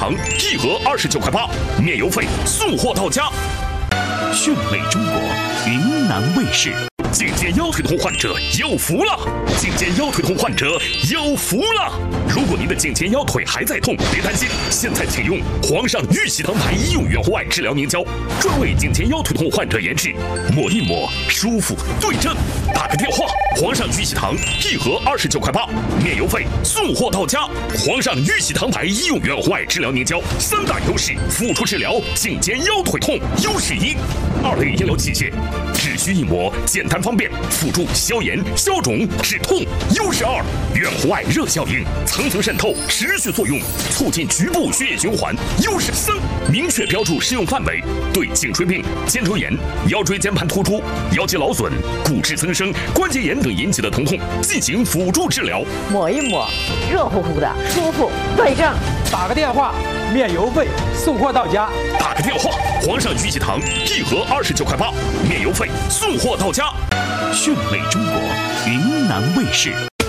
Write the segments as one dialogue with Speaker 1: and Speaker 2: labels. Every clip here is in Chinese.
Speaker 1: 堂1盒29.8块，免邮费，送货到家。讯美中国，云南卫视。颈肩腰腿痛患者有福了！颈肩腰腿痛患者有福了！如果您的颈肩腰腿还在痛，别担心，现在请用皇上玉玺堂牌医用远红外治疗凝胶，专为颈肩腰腿痛患者研制，抹一抹舒服对症。打个电话，皇上玉玺堂1盒29.8块，免邮费，送货到家。皇上玉玺堂牌医用远红外治疗凝胶3大优势，辅助治疗颈肩腰腿痛。优势1，2类医疗器械，只需一抹，简单方便，辅助消炎、消肿、止痛。优势2，远红外热效应，层层渗透，持续作用，促进局部血液循环。优势3，明确标注适用范围，对颈椎病、肩周炎、腰椎间盘突出、腰肌劳损、骨质增生、关节炎等引起的疼痛进行辅助治疗。
Speaker 2: 抹一抹，热乎乎的，舒服对症。
Speaker 3: 打个电话，免邮费，送货到家。
Speaker 1: 打个电话，皇上玉玺堂1盒29.8块，免邮费，送货到家。讯美中国，云南卫视。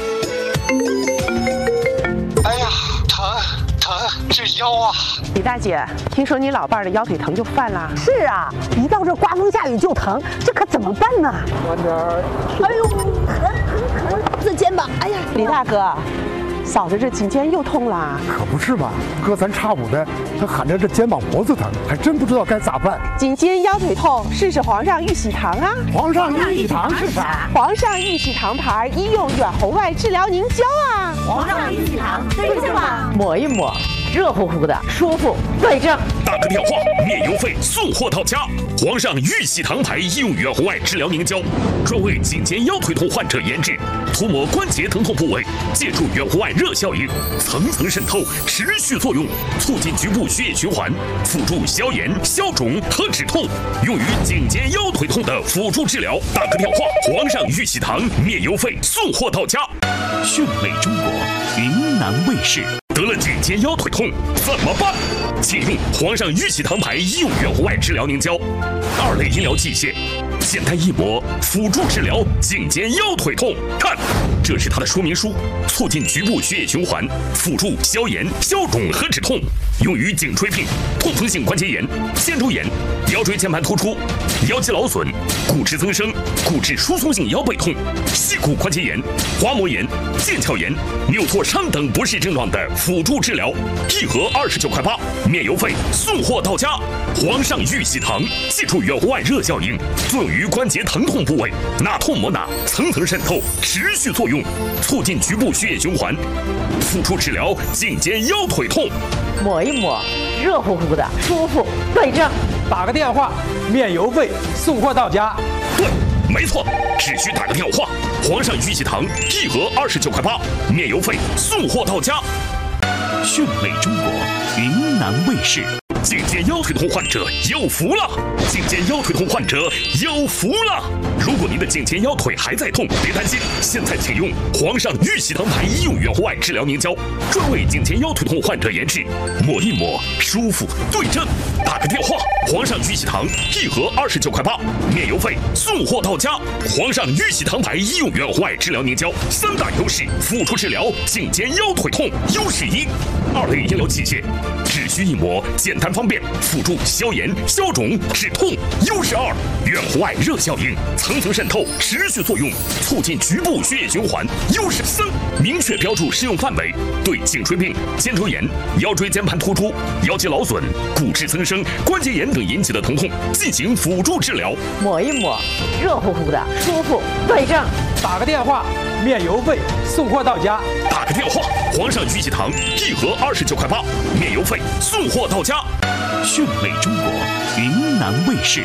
Speaker 4: 哎呀，疼，这腰啊！
Speaker 2: 李大姐，听说你老伴儿的腰腿疼就犯了？
Speaker 5: 是啊，一到这刮风下雨就疼，这可怎么办呢？
Speaker 3: 慢点儿。
Speaker 5: 哎呦，疼！这肩膀，哎呀，
Speaker 2: 李大哥，嫂子这颈肩又痛了。
Speaker 6: 可不是吧，隔三差五的，他喊着这肩膀脖子疼，还真不知道该咋办。
Speaker 2: 颈肩腰腿痛，试试皇上玉玺堂啊！
Speaker 6: 皇上玉玺堂是啥？
Speaker 2: 皇上玉玺堂牌医用远红外治疗凝胶啊！
Speaker 5: 皇上玉玺堂对症吧？
Speaker 2: 抹一抹，热乎乎的，舒服对症。
Speaker 1: 打个电话，免邮费，送货到家。皇上玉玺堂牌医用远红外治疗凝胶，专为颈肩腰腿痛患者研制，涂抹关节疼痛部位，借助远红外热效应，层层渗透，持续作用，促进局部血液循环，辅助消炎、消肿和止痛，用于颈肩腰腿痛的辅助治疗。打个电话，皇上玉玺堂免邮费，送货到家。讯美中国，云南卫视。得了颈肩腰腿痛怎么办？请用皇上玉玺堂牌医用远红外治疗凝胶，2类医疗器械，简单一抹，辅助治疗颈肩腰腿痛。看，这是它的说明书，促进局部血液循环，辅助消炎、消肿和止痛，用于颈椎病、痛风性关节炎、肩周炎、腰椎间盘突出、腰肌劳损、骨质增生、骨质疏松性腰背痛、膝骨关节炎、滑膜炎、腱鞘炎、扭挫伤等不适症状的辅助治疗。1盒29.8块，免邮费，送货到家。皇上玉玺堂借助远红外热效应，作用于关节疼痛部位，哪痛抹哪，层层渗透，持续作用，促进局部血液循环，辅助治疗颈肩腰腿痛。
Speaker 2: 抹一抹，热乎乎的，舒服对症。
Speaker 3: 打个电话，免邮费，送货到家。
Speaker 1: 对，没错，只需打个电话。皇上玉玺堂1盒29.8块，免邮费，送货到家。讯美中国，云南卫视。颈肩腰腿痛患者有福了！颈肩腰腿痛患者有福了！如果您的颈肩腰腿还在痛，别担心，现在请用皇上玉玺堂牌医用远红外治疗凝胶，专为颈肩腰腿痛患者研制，抹一抹舒服对症。打个电话，皇上玉玺堂1盒29.8块，免邮费，送货到家。皇上玉玺堂牌医用远红外治疗凝胶3大优势，辅助治疗颈肩腰腿痛。优势1，2类医疗器械，只需一抹，简单方便，辅助消炎、消肿、止痛。优势2，远红外热效应，层层渗透，持续作用，促进局部血液循环。优势3，明确标注适用范围，对颈椎病、肩周炎、腰椎间盘突出、腰肌劳损、骨质增生、关节炎等引起的疼痛进行辅助治疗。
Speaker 2: 抹一抹，热乎乎的，舒服对症。
Speaker 3: 打个电话，免邮费，送货到家。
Speaker 1: 打个电话，皇上玉玺堂1盒29.8块，免邮费，送货到家。讯美中国，云南卫视。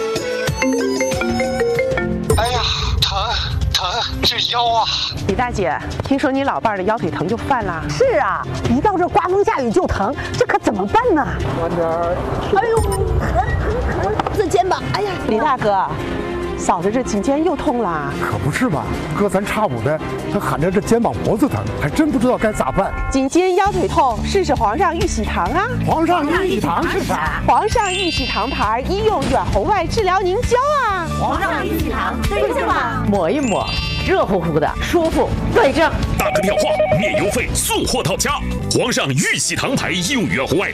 Speaker 4: 哎呀，疼，这腰啊！
Speaker 2: 李大姐，听说你老伴儿的腰腿疼就犯了？
Speaker 5: 是啊，一到这刮风下雨就疼，这可怎么办呢？
Speaker 3: 慢点儿。
Speaker 5: 哎呦，疼！这肩膀，哎呀，
Speaker 2: 李大哥，嫂子这颈肩又痛了。
Speaker 6: 可不是吧，隔三差五的，他喊着这肩膀脖子疼，还真不知道该咋办。
Speaker 2: 颈肩腰腿痛，试试皇上玉玺堂啊！
Speaker 6: 皇上玉玺堂是啥？
Speaker 2: 皇上玉玺堂牌医用远红外治疗凝胶啊！
Speaker 5: 皇上玉玺堂对症吧？
Speaker 2: 抹一抹，热乎乎的，舒服对症。
Speaker 1: 打个电话，免邮费，送货到家。皇上玉玺堂牌医用远红外